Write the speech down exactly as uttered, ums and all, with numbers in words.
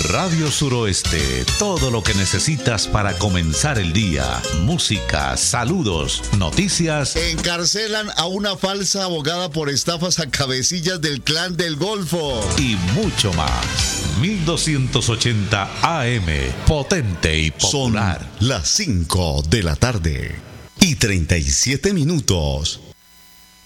Radio Suroeste, todo lo que necesitas para comenzar el día. Música, saludos, noticias. Encarcelan a una falsa abogada por estafas a cabecillas del Clan del Golfo. Y mucho más. mil doscientos ochenta A M, potente y popular. Son las cinco de la tarde y treinta y siete minutos.